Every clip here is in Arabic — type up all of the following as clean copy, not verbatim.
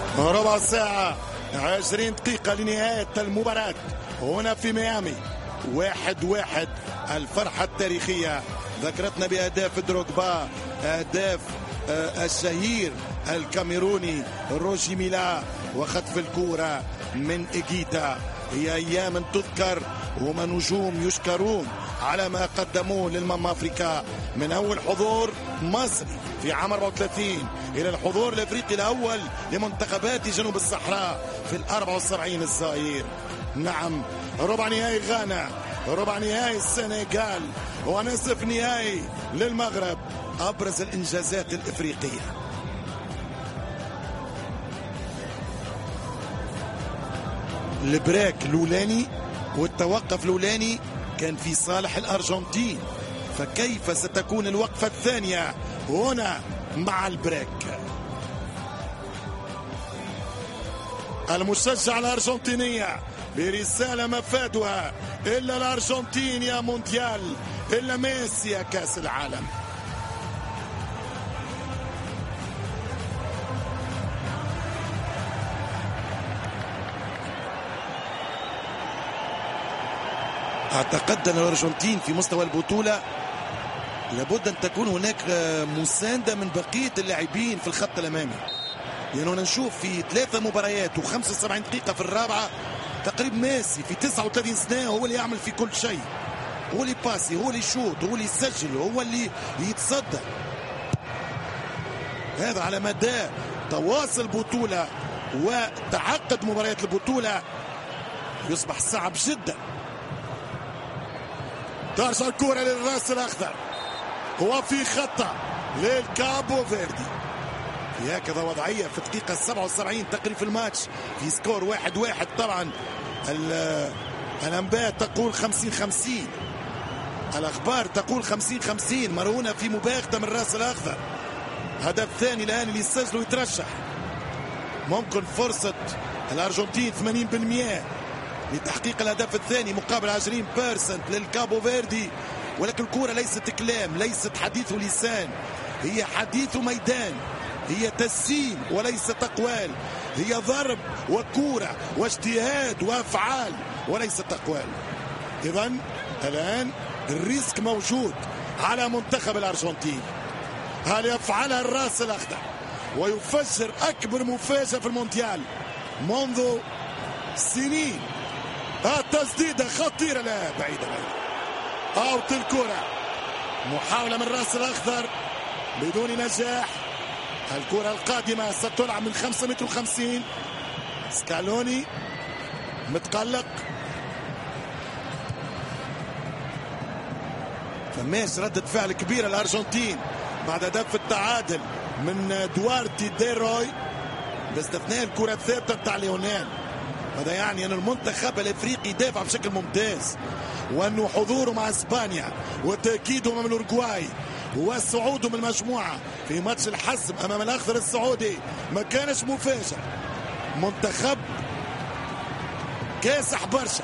ربع ساعة 20 دقيقة لنهاية المباراة هنا في ميامي. 1-1 الفرحة التاريخية ذكرتنا بأهداف دروغبا، أهداف الشهير الكاميروني روجي ميلا وخطف الكرة من إيجيتا. هي أيام تذكر وما نجوم يشكرون على ما قدموه للمام أفريكا، من أول حضور مصري في عام 34 إلى الحضور الأفريقي الأول لمنتخبات جنوب الصحراء في 74 الزائر. نعم، ربع نهائي غانا، ربع نهائي السنغال، ونصف نهائي للمغرب. أبرز الإنجازات الإفريقية. البريك الأولاني والتوقف الأولاني كان في صالح الأرجنتين، فكيف ستكون الوقفة الثانية هنا مع البريك؟ المشجع الأرجنتينية برسالة مفادها: إلا الأرجنتين يا مونديال، إلا ميسي يا كأس العالم. أعتقد أن الأرجنتين في مستوى البطولة لابد أن تكون هناك مساندة من بقية اللاعبين في الخط الأمامي، لأنه يعني نشوف في 3 مباريات و75 دقيقة في الرابعة تقريبا ميسي في 39 سنة هو اللي يعمل في كل شيء، هو اللي باسي، هو اللي يشوط، هو اللي يسجل، هو اللي يتصدى. هذا على مدى تواصل البطولة وتعقد مباريات البطولة يصبح صعب جدا. ترجع الكرة للراس الأخضر وفي خطة للكابو فيردي في هكذا وضعية في الدقيقة 77 تقريبا في الماتش، في سكور 1-1. طبعا الأنباء تقول 50-50، الأخبار تقول 50-50، مرونة في مباغتة من الراس الأخضر. هدف ثاني الآن اللي يسجله يترشح، ممكن فرصة الأرجنتين 80% لتحقيق الهدف الثاني مقابل 20% للكابو فيردي. ولكن الكرة ليست كلام، ليست حديث لسان، هي حديث ميدان، هي تسييم وليست أقوال، هي ضرب وكرة واجتهاد وأفعال وليست أقوال. إذن الآن الريسك موجود على منتخب الأرجنتين. هل يفعلها الراس الأخضر ويفجر أكبر مفاجأة في المونديال منذ سنين؟ التسديدة خطيرة، لا بعيدة أوت الكرة، محاولة من الراس الأخضر بدون نجاح. الكرة القادمة ستلعب من 5.50 متر. سكالوني متقلق، فماش ردة فعل كبيرة الأرجنتين بعد هدف التعادل من دوارتي ديروي باستثناء الكرة الثابتة بتاع ليونيل. هذا يعني أن المنتخب الأفريقي يدافع بشكل ممتاز، وأنه حضوره مع إسبانيا وتأكيده أمام الأورجواي وصعوده من المجموعة في ماتش الحسم أمام الأخضر السعودي ما كانش مفاجأ. منتخب كاسح برشا،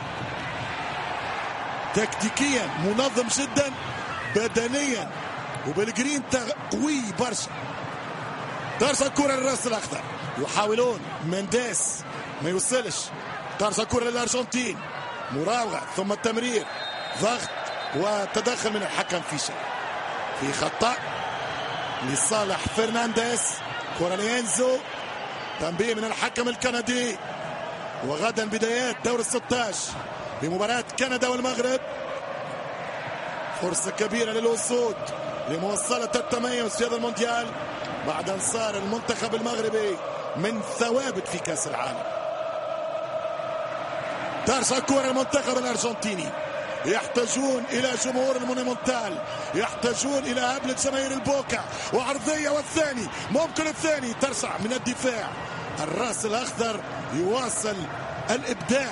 تكتيكيا منظم جدا، بدنيا وبالجرين قوي برشا. ترجع الكرة للراس الأخضر، يحاولون منديس ما يوصلش. ترجع الكرة للأرجنتين، مراوغة ثم التمرير، ضغط وتدخل من الحكم فيشر في خطأ لصالح فرنانديز. كرة لينزو، تنبيه من الحكم الكندي. وغدا بدايات دور 16 بمباراة كندا والمغرب، فرصة كبيرة للوصول لمواصلة التميز في هذا المونديال بعد أن صار المنتخب المغربي من ثوابت في كأس العالم. ترجع الكرة المنتخب الأرجنتيني، يحتاجون إلى جمهور المونيمونتال، يحتاجون إلى هبلة جماهير البوكا وعرضية، والثاني ممكن الثاني. ترجع من الدفاع الراس الأخضر يواصل الإبداع.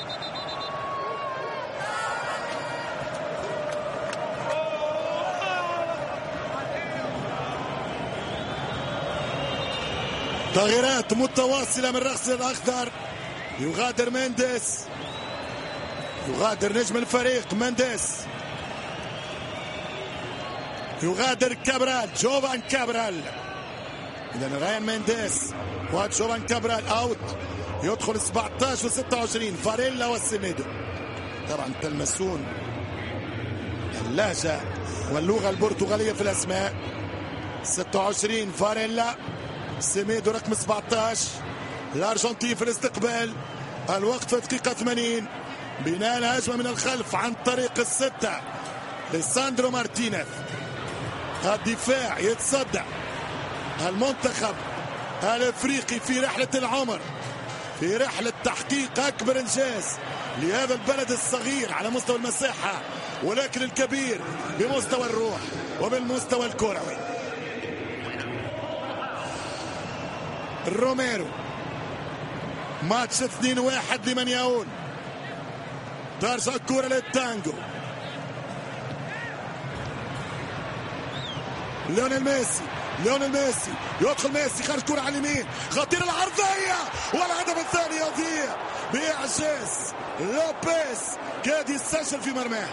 تغييرات متواصلة من الراس الأخضر. يغادر مينديس، يغادر نجم الفريق مينديس، يغادر كابرال، جوفان كابرال، إذا غايان مينديز وجوفان كابرال اوت. يدخل 17 و26 فاريلا والسيميدو. طبعا تلمسون اللهجة واللغة البرتغالية في الأسماء. 26 فاريلا، سيميدو رقم 17. الأرجنتين في الاستقبال. الوقت في دقيقة 80. بناء الهجمة من الخلف عن طريق الستة ليساندرو مارتينيز. الدفاع يتصدى المنتخب الافريقي في رحلة العمر، في رحلة تحقيق أكبر إنجاز لهذا البلد الصغير على مستوى المساحة، ولكن الكبير بمستوى الروح وبالمستوى الكروي. روميرو. ماتش 2-1 لمن يؤون. ترجع الكرة للتانجو. ليونيل ميسي يدخل ميسي خارج كرة على اليمين، خطير العرضية والهدف الثاني يضيع بإعجاز. لوبيز كاد يسجل في مرماه.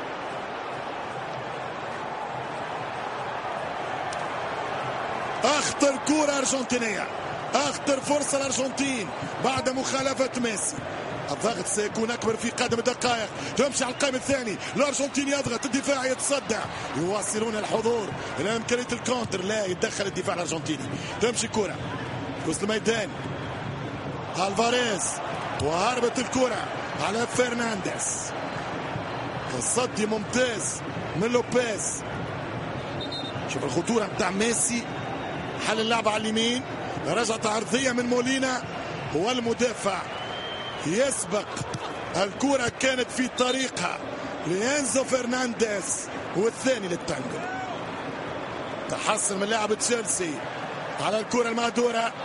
أخطر كرة أرجنتينية، أخطر فرصة الأرجنتين بعد مخالفة ميسي. الضغط سيكون أكبر في قادم الدقائق. تمشي على القائم الثاني، الأرجنتين يضغط، الدفاع يتصدى، يواصلون الحضور إلى إمكانية الكونتر. لا يتدخل الدفاع الأرجنتيني. تمشي كرة في وسط الميدان، ألفاريز وهربت الكرة على فرنانديز. الصد ممتاز من لوبيز. شوف الخطورة بتاع ميسي، حل اللعبة على اليمين، رجعت عرضية من مولينا والمدافع يسبق. الكرة كانت في طريقها لإنزو فرنانديز والثاني للتانجو. تحصل من لاعب تشيلسي على الكرة المهدورة.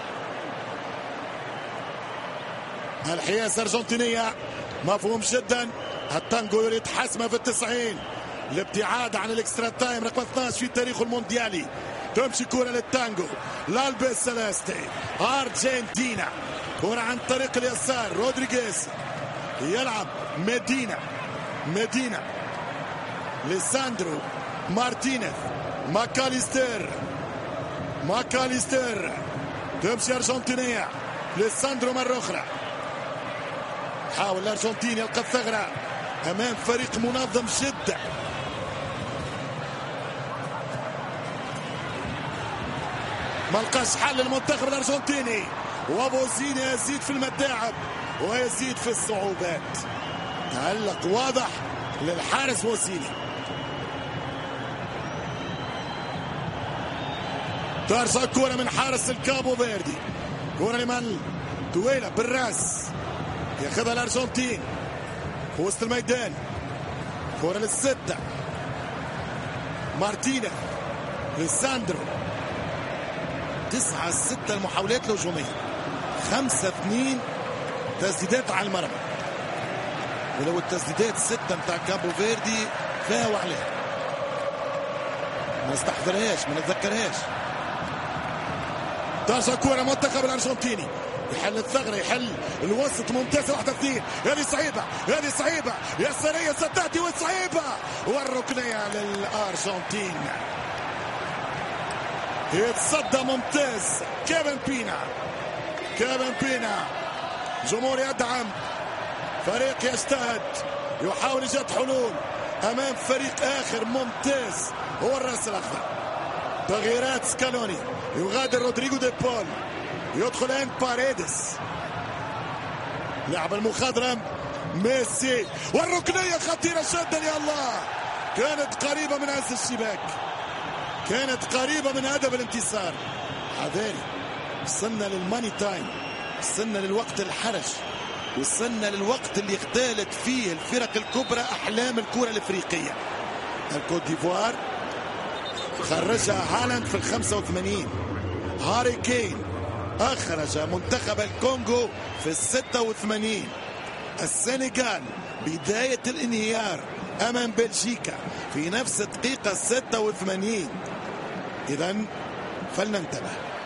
الحياس أرجنتينية مفهوم جدا. التانجو يريد حسمة في 90. الابتعاد عن الاكسترا تايم رقم 12 في تاريخه المونديالي. تمشي كرة للتانجو، لالبيس سيليستي أرجنتينا. كرة عن طريق اليسار، رودريغيز يلعب ميدينا ليساندرو مارتينيز، ماكاليستر. تمشي أرجنتينية، ليساندرو مرة أخرى. حاول الأرجنتين يلقى الثغرة أمام فريق منظم جدا. ما لقاش حل المنتخب الأرجنتيني، وبوزين يزيد في المتاعب ويزيد في الصعوبات. تألق واضح للحارس بوزيني. ترجع الكرة من حارس الكابو فيردي. كرة لمن طويلة بالراس ياخذها الأرجنتين في وسط الميدان. كرة للستة، مارتينيز، ليساندرو. 9-6 المحاولات الهجومية، 5-2 تسديدات على المرمى. ولو التسديدات 6 متاع كابو فيردي فيها وعليها، ما نستحضرهاش ما نتذكرهاش. ترجع كرة منتخب الأرجنتيني، يحل الثغرة، يحل الوسط، ممتازة. 1-2. هذه صعيبة يسارية ستأتي وصعيبة، والركنية للأرجنتين. يتصدى ممتاز كيفن بينا. جمهور يدعم، فريق يجتهد، يحاول إيجاد حلول أمام فريق آخر ممتاز هو الرأس الأخضر. تغييرات سكالوني، يغادر رودريغو دي بول، يدخل ان باريدس. لعب المخضرم ميسي، والركنية خطيرة جدا. يا الله، كانت قريبة من عز الشباك، كانت قريبة من هدف الانتصار. حذاري، وصلنا للماني تايم، وصلنا للوقت الحرج، وصلنا للوقت اللي اختالت فيه الفرق الكبرى أحلام الكرة الإفريقية. الكوت ديفوار خرجها هالاند في 85. هاري كين أخرج منتخب الكونغو في 86. السنغال بداية الانهيار أمام بلجيكا في نفس الدقيقة 86. إذن فلننتبه.